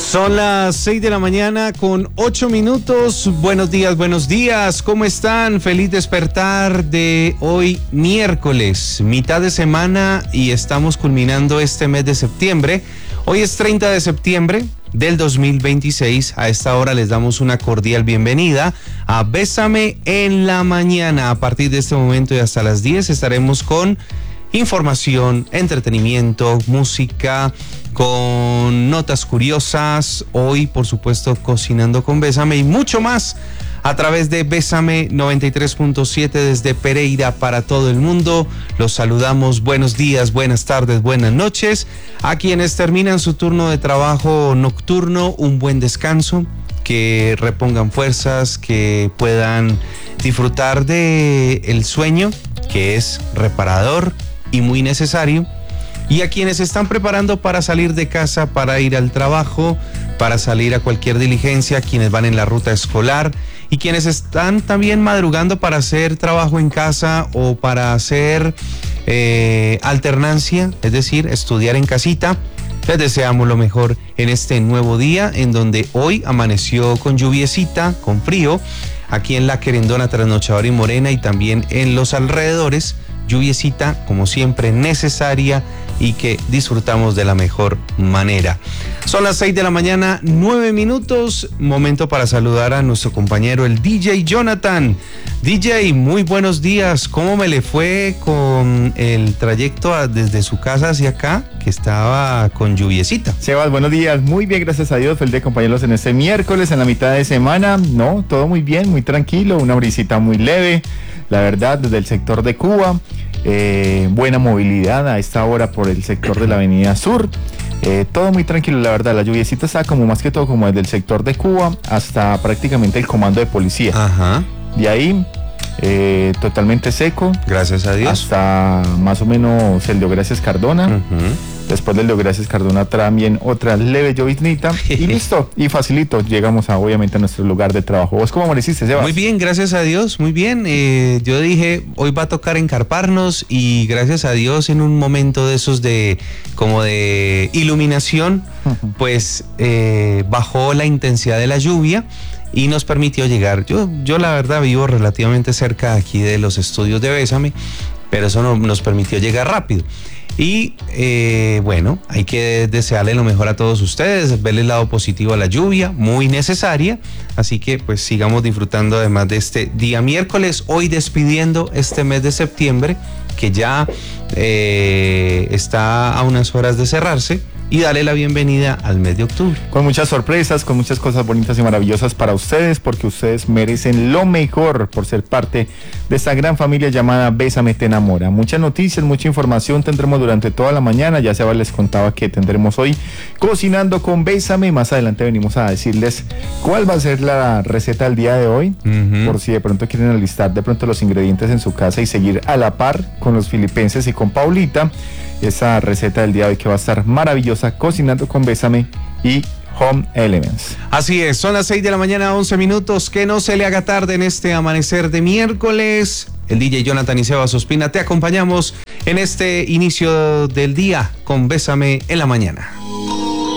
Son las 6 de la mañana con 8 minutos. Buenos días. ¿Cómo están? Feliz despertar de hoy miércoles, mitad de semana, y estamos culminando este mes de septiembre. Hoy es 30 de septiembre del 2026. A esta hora les damos una cordial bienvenida a Bésame en la Mañana. A partir de este momento y hasta las 10 estaremos con información, entretenimiento, música, con notas curiosas. Hoy, por supuesto, cocinando con Bésame y mucho más a través de Bésame 93.7 desde Pereira para todo el mundo. Los saludamos. Buenos días, buenas tardes, buenas noches. A quienes terminan su turno de trabajo nocturno, un buen descanso, que repongan fuerzas, que puedan disfrutar de el sueño, que es reparador y muy necesario. Y a quienes están preparando para salir de casa, para ir al trabajo, para salir a cualquier diligencia, quienes van en la ruta escolar y quienes están también madrugando para hacer trabajo en casa o para hacer alternancia, es decir, estudiar en casita. Les deseamos lo mejor en este nuevo día, en donde hoy amaneció con lluviecita, con frío, aquí en La Querendona, Trasnochadora y Morena, y también en los alrededores. Lluviecita, como siempre, necesaria y que disfrutamos de la mejor manera. Son las 6 de la mañana, 9 minutos. Momento para saludar a nuestro compañero, el DJ Jonathan. DJ, muy buenos días. ¿Cómo me le fue con el trayecto desde su casa hacia acá, que estaba con lluviecita? Sebas, buenos días. Muy bien, gracias a Dios. Feliz de acompañarlos en este miércoles, en la mitad de semana. No, todo muy bien, muy tranquilo. Una brisita muy leve, la verdad, desde el sector de Cuba. Buena movilidad a esta hora por el sector de la Avenida Sur. Todo muy tranquilo, la verdad. La lluviecita está como más que todo como desde el sector de Cuba hasta prácticamente el comando de policía. Ajá. De ahí totalmente seco. Gracias a Dios. Hasta más o menos el de Gracias Cardona. Después del de Gracias Cardona también otra leve lloviznita. Y listo, y facilito. Llegamos obviamente a nuestro lugar de trabajo. ¿Vos cómo amaneciste, Sebas? Muy bien, gracias a Dios, muy bien. Yo dije, hoy va a tocar encarparnos, y gracias a Dios, en un momento de esos como de iluminación, pues bajó la intensidad de la lluvia y nos permitió llegar. Yo la verdad vivo relativamente cerca aquí de los estudios de Bésame, pero eso nos permitió llegar rápido. Y bueno, hay que desearle lo mejor a todos ustedes, verle el lado positivo a la lluvia, muy necesaria. Así que pues sigamos disfrutando además de este día miércoles, hoy despidiendo este mes de septiembre, que ya está a unas horas de cerrarse, y darle la bienvenida al mes de octubre. Con muchas sorpresas, con muchas cosas bonitas y maravillosas para ustedes, porque ustedes merecen lo mejor por ser parte de esta gran familia llamada Bésame Te Enamora. Muchas noticias, mucha información tendremos durante toda la mañana. Ya Seba les contaba que tendremos hoy Cocinando con Bésame. Más adelante venimos a decirles cuál va a ser la receta del día de hoy, por si de pronto quieren alistar de pronto los ingredientes en su casa y seguir a la par con los filipenses y con Paulita. Esa receta del día de hoy que va a estar maravillosa, Cocinando con Bésame y Home Elements. Así es, son las 6 de la mañana, 11 minutos. Que no se le haga tarde en este amanecer de miércoles. El DJ Jonathan y Sebas Ospina te acompañamos en este inicio del día con Bésame en la Mañana.